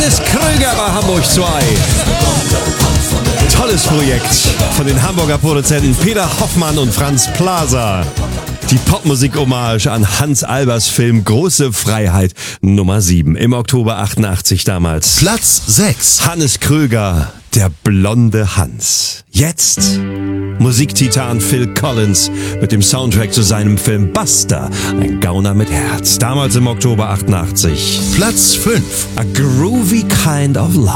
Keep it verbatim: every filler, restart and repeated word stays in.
Hannes Kröger bei Hamburg zwei. Tolles Projekt von den Hamburger Produzenten Peter Hoffmann und Franz Plaza. Die Popmusik-Hommage an Hans Albers Film Große Freiheit Nummer sieben. Im Oktober achtundachtzig damals. Platz sechs. Hannes Kröger, der blonde Hans. Jetzt Musiktitan Phil Collins mit dem Soundtrack zu seinem Film Buster, ein Gauner mit Herz. Damals im Oktober achtundachtzig. Platz fünf. A Groovy Kind of Love.